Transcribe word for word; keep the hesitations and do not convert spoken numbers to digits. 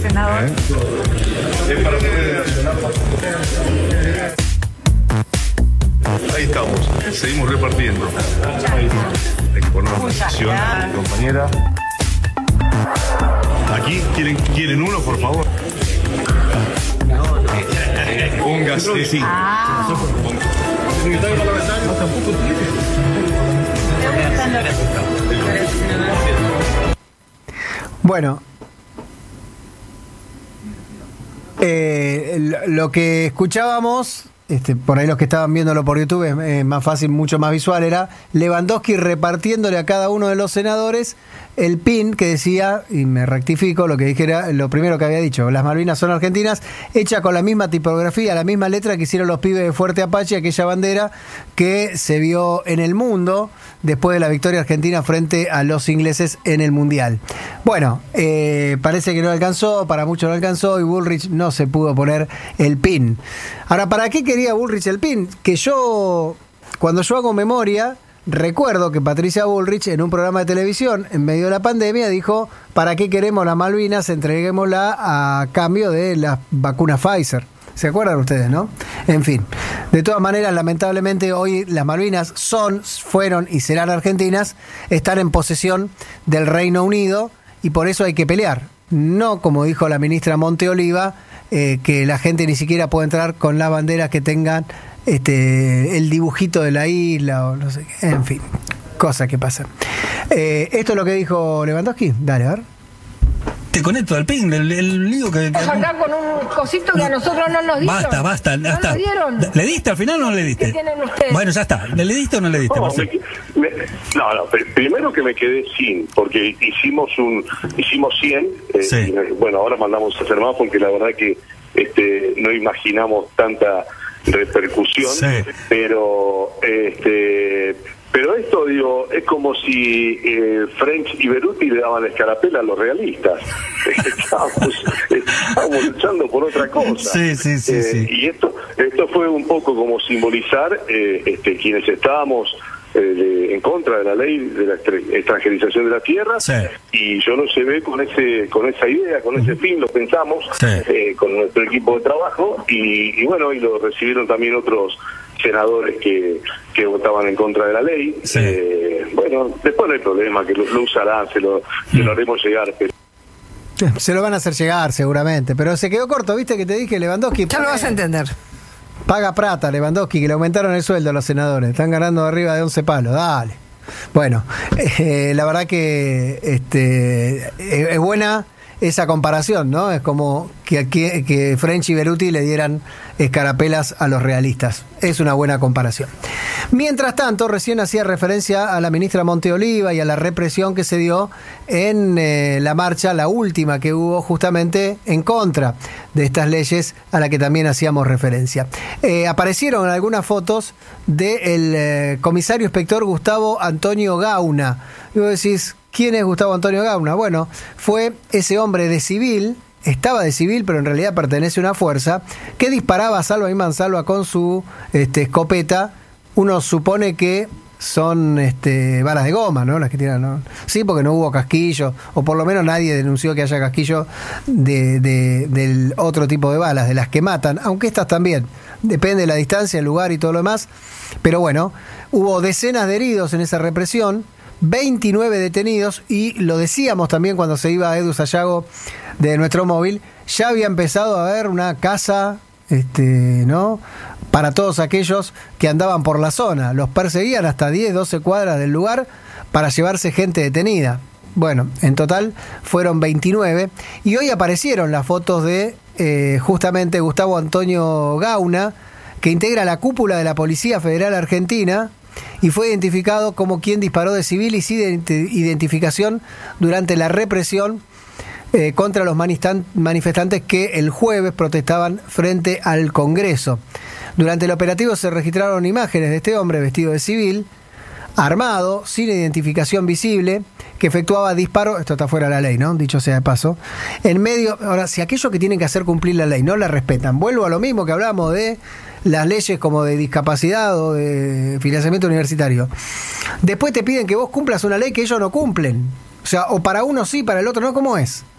senador. ¿Eh? Es para poder... Ahí estamos, seguimos repartiendo. Hay que poner una sesión, compañera. Aquí, ¿quieren, ¿quieren uno, por favor? Póngase, sí. Ah. Bueno, eh, lo que escuchábamos, este, por ahí los que estaban viéndolo por YouTube, es, es más fácil, mucho más visual, era Lewandowski repartiéndole a cada uno de los senadores el pin que decía, y me rectifico, lo que dije era lo primero que había dicho: las Malvinas son argentinas, hecha con la misma tipografía, la misma letra que hicieron los pibes de Fuerte Apache, aquella bandera que se vio en el mundo después de la victoria argentina frente a los ingleses en el Mundial. Bueno, eh, parece que no alcanzó, para muchos no alcanzó, y Bullrich no se pudo poner el pin. Ahora, ¿para qué quería Bullrich el pin? Que yo, cuando yo hago memoria, recuerdo que Patricia Bullrich en un programa de televisión en medio de la pandemia dijo: ¿para qué queremos las Malvinas? Entreguémosla a cambio de las vacunas Pfizer. ¿Se acuerdan ustedes, no? En fin, de todas maneras, lamentablemente hoy las Malvinas son, fueron y serán argentinas, están en posesión del Reino Unido y por eso hay que pelear. No, como dijo la ministra Monteoliva, eh, que la gente ni siquiera puede entrar con las banderas que tengan este el dibujito de la isla o no sé qué. En fin, cosas que pasan. Eh, ¿Esto es lo que dijo Lewandowski? Dale, a ver. Te conecto al ping, el, el lío que... Vamos acá con un cosito que a nosotros no nos dieron. Basta, basta, ¿No basta. nos dieron? ¿Le diste al final o no le diste? ¿Qué tienen ustedes? Bueno, ya está. ¿Le diste o no le diste? No, me, me, no, no, primero que me quedé sin, porque hicimos un hicimos cien, eh, Sí. y, bueno, ahora mandamos a hacer más porque la verdad que este no imaginamos tanta repercusión, Sí. pero este pero esto, digo, es como si eh, French y Beruti le daban la escarapela a los realistas. Estábamos, estábamos luchando por otra cosa. Sí, sí, sí, Eh, sí. Y esto esto fue un poco como simbolizar eh, este quienes estábamos eh, de- en contra de la ley de la extra- extranjerización de la tierra, Sí. y yo lo llevé con ese con esa idea, con ese fin, lo pensamos Sí. eh, con nuestro equipo de trabajo, y, y bueno, y lo recibieron también otros senadores que, que votaban en contra de la ley. Sí. Eh, bueno, después no hay problema, que lo, lo usarán, se lo, se lo haremos llegar, pero Se lo van a hacer llegar seguramente, pero se quedó corto, ¿viste? Que te dije, Lewandowski Ya lo vas a entender. paga plata, Lewandowski, que le aumentaron el sueldo a los senadores, están ganando arriba de once palos, dale. Bueno, eh, la verdad que este es, es buena esa comparación, ¿no? Es como que, que, que French y Beruti le dieran escarapelas a los realistas. Es una buena comparación. Mientras tanto, recién hacía referencia a la ministra Monteoliva y a la represión que se dio en eh, la marcha, la última que hubo justamente en contra de estas leyes a la que también hacíamos referencia. Eh, aparecieron algunas fotos del eh, comisario inspector Gustavo Antonio Gauna. Y vos decís, ¿quién es Gustavo Antonio Gauna? Bueno, fue ese hombre de civil, estaba de civil, pero en realidad pertenece a una fuerza, que disparaba a salva y mansalva con su este, escopeta. Uno supone que son este, balas de goma, ¿no? Las que tiran, ¿no? Sí, porque no hubo casquillo, o por lo menos nadie denunció que haya casquillo de, de, del otro tipo de balas, de las que matan, aunque estas también, depende de la distancia, el lugar y todo lo demás. Pero bueno, hubo decenas de heridos en esa represión, veintinueve detenidos, y lo decíamos también cuando se iba Edu Sayago de nuestro móvil, ya había empezado a haber una caza, este, ¿no?, para todos aquellos que andaban por la zona. Los perseguían hasta diez, doce cuadras del lugar para llevarse gente detenida. Bueno, en total fueron veintinueve, y hoy aparecieron las fotos de eh, justamente Gustavo Antonio Gauna, que integra la cúpula de la Policía Federal Argentina y fue identificado como quien disparó de civil y sin identificación durante la represión eh, contra los manifestantes que el jueves protestaban frente al Congreso. Durante el operativo se registraron imágenes de este hombre vestido de civil, armado, sin identificación visible, que efectuaba disparos, esto está fuera de la ley, ¿no? Dicho sea de paso, en medio. Ahora, si aquellos que tienen que hacer cumplir la ley no la respetan, vuelvo a lo mismo que hablamos de las leyes como de discapacidad o de financiamiento universitario. Después te piden que vos cumplas una ley que ellos no cumplen. O sea, o para uno sí, para el otro no, ¿cómo es?